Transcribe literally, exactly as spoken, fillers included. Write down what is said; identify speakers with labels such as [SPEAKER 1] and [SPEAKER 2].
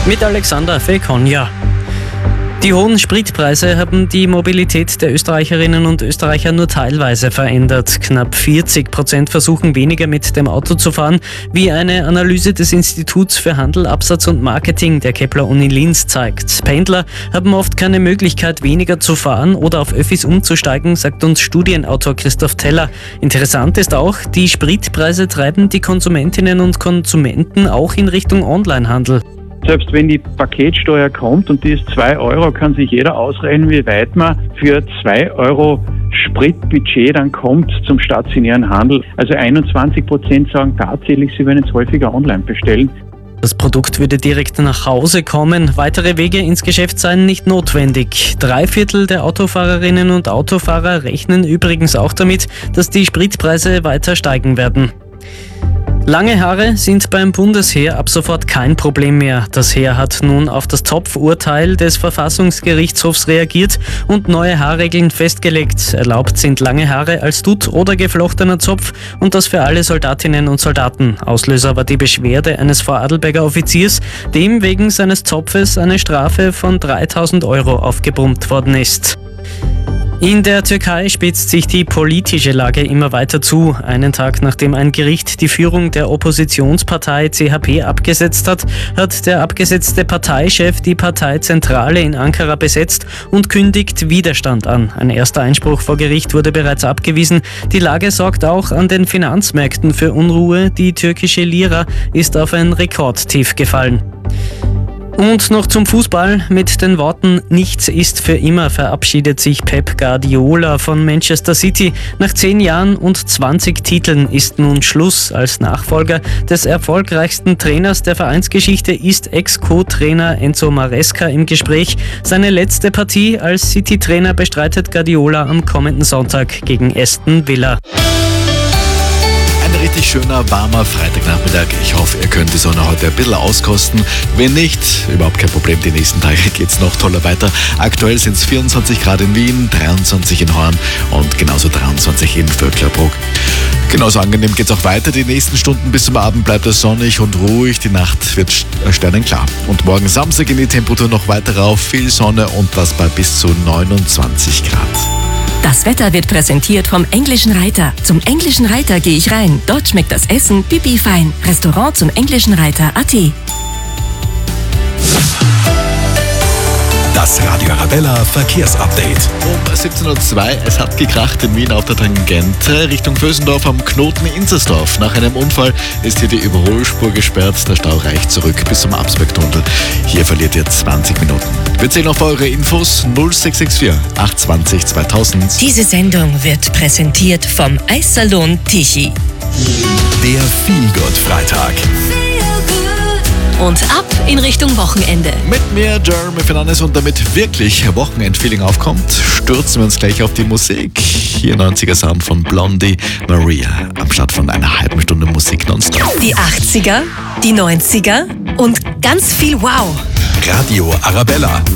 [SPEAKER 1] Mit Alexander Fekonja. Die hohen Spritpreise haben die Mobilität der Österreicherinnen und Österreicher nur teilweise verändert. Knapp vierzig Prozent versuchen weniger mit dem Auto zu fahren, wie eine Analyse des Instituts für Handel, Absatz und Marketing der Kepler-Uni Linz zeigt. Pendler haben oft keine Möglichkeit, weniger zu fahren oder auf Öffis umzusteigen, sagt uns Studienautor Christoph Teller. Interessant ist auch, die Spritpreise treiben die Konsumentinnen und Konsumenten auch in Richtung Onlinehandel.
[SPEAKER 2] Selbst wenn die Paketsteuer kommt und die ist zwei Euro, kann sich jeder ausrechnen, wie weit man für zwei Euro Spritbudget dann kommt zum stationären Handel. Also einundzwanzig Prozent sagen tatsächlich, sie werden jetzt häufiger online bestellen.
[SPEAKER 1] Das Produkt würde direkt nach Hause kommen. Weitere Wege ins Geschäft seien nicht notwendig. Drei Viertel der Autofahrerinnen und Autofahrer rechnen übrigens auch damit, dass die Spritpreise weiter steigen werden. Lange Haare sind beim Bundesheer ab sofort kein Problem mehr. Das Heer hat nun auf das Zopfurteil des Verfassungsgerichtshofs reagiert und neue Haarregeln festgelegt. Erlaubt sind lange Haare als Dutt oder geflochtener Zopf und das für alle Soldatinnen und Soldaten. Auslöser war die Beschwerde eines Vorarlberger Offiziers, dem wegen seines Zopfes eine Strafe von dreitausend Euro aufgebrummt worden ist. In der Türkei spitzt sich die politische Lage immer weiter zu. Einen Tag nachdem ein Gericht die Führung der Oppositionspartei C H P abgesetzt hat, hat der abgesetzte Parteichef die Parteizentrale in Ankara besetzt und kündigt Widerstand an. Ein erster Einspruch vor Gericht wurde bereits abgewiesen. Die Lage sorgt auch an den Finanzmärkten für Unruhe. Die türkische Lira ist auf ein Rekordtief gefallen. Und noch zum Fußball. Mit den Worten "Nichts ist für immer" verabschiedet sich Pep Guardiola von Manchester City. Nach zehn Jahren und zwanzig Titeln ist nun Schluss. Als Nachfolger des erfolgreichsten Trainers der Vereinsgeschichte ist Ex-Co-Trainer Enzo Maresca im Gespräch. Seine letzte Partie als City-Trainer bestreitet Guardiola am kommenden Sonntag gegen Aston Villa.
[SPEAKER 3] Ein richtig schöner, warmer Freitagnachmittag. Ich hoffe, ihr könnt die Sonne heute ein bisschen auskosten. Wenn nicht, überhaupt kein Problem. Die nächsten Tage geht es noch toller weiter. Aktuell sind es vierundzwanzig Grad in Wien, dreiundzwanzig in Horn und genauso dreiundzwanzig in Vöcklerbruck. Genauso angenehm geht es auch weiter. Die nächsten Stunden bis zum Abend bleibt es sonnig und ruhig. Die Nacht wird sternenklar. Und morgen Samstag geht die Temperatur noch weiter rauf. Viel Sonne und das bei bis zu neunundzwanzig Grad.
[SPEAKER 4] Das Wetter wird präsentiert vom Englischen Reiter. Zum Englischen Reiter gehe ich rein. Dort schmeckt das Essen pipi fein. Restaurant zum Englischen Reiter punkt at.
[SPEAKER 5] Das Radio Arabella Verkehrsupdate.
[SPEAKER 3] Um siebzehn Uhr zwei, es hat gekracht in Wien auf der Tangente Richtung Vösendorf am Knoten Inzersdorf. Nach einem Unfall ist hier die Überholspur gesperrt. Der Stau reicht zurück bis zum Absbergtunnel. Hier verliert ihr zwanzig Minuten. Wir zählen auf eure Infos null sechs sechs vier acht zwei null zweitausend.
[SPEAKER 4] Diese Sendung wird präsentiert vom Eissalon Tichy.
[SPEAKER 5] Der Feelgood-Freitag.
[SPEAKER 4] Und ab in Richtung Wochenende.
[SPEAKER 3] Mit mir, Jeremy Fernandes, und damit wirklich Wochenendfeeling aufkommt, stürzen wir uns gleich auf die Musik. Hier neunziger Sound von Blondie Maria, am Start von einer halben Stunde Musik nonstop.
[SPEAKER 4] Die achtziger, die neunziger und ganz viel Wow.
[SPEAKER 5] Radio Arabella.